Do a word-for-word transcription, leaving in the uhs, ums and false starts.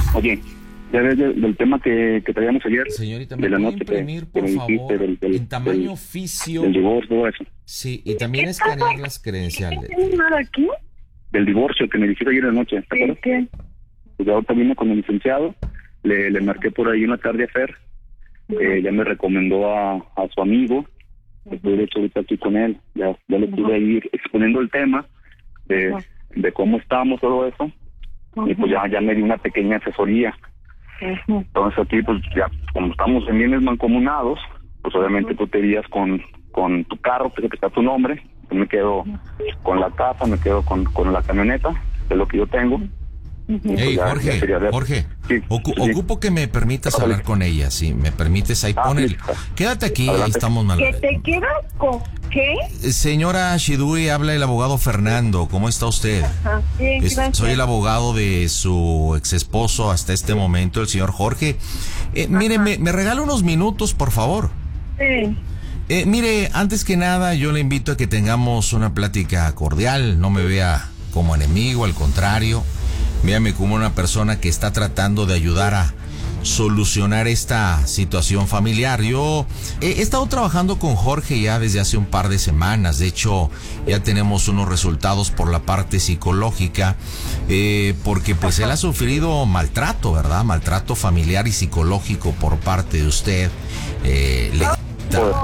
Oye, ya ves del, del tema que, que traíamos ayer. Señorita, ¿me de la puede noche imprimir, que, por que favor, dijiste del, del, en tamaño del, oficio? Del divorcio, todo eso. Sí, y también escanear las credenciales. ¿Tienes nada aquí? Del divorcio que me dijiste ayer en la noche, ¿te acuerdas? ¿Qué? Pues ahorita vine con el licenciado, le, le marqué por ahí una tarde a Fer, eh, ya me recomendó a, a su amigo, estoy de hecho ahorita aquí con él, ya, ya le pude ir exponiendo el tema de, de cómo estamos, todo eso, y pues ya, ya me dio una pequeña asesoría. Entonces aquí pues ya, como estamos en bienes mancomunados, pues obviamente tú te irías con, con tu carro, que está tu nombre, yo me quedo con la casa, me quedo con, con la camioneta, que es lo que yo tengo. Hey, Jorge, Jorge, sí, ocu sí. ocupo que me permitas Vale. hablar con ella, si me permites, ahí ah, pon el... sí. Quédate aquí, Adelante. ahí estamos mal. ¿Que te quedas con qué? Señora Shiduri, habla el abogado Fernando, ¿cómo está usted? Ajá, bien, es, soy el abogado de su ex esposo hasta este momento, el señor Jorge. Eh, mire, me, me regala unos minutos, por favor. Sí. Eh, mire, antes que nada, yo le invito a que tengamos una plática cordial, no me vea como enemigo, al contrario. Véame como una persona que está tratando de ayudar a solucionar esta situación familiar. Yo he estado trabajando con Jorge ya desde hace un par de semanas. De hecho, ya tenemos unos resultados por la parte psicológica, eh, porque pues él ha sufrido maltrato, ¿verdad? Maltrato familiar y psicológico por parte de usted. Eh, le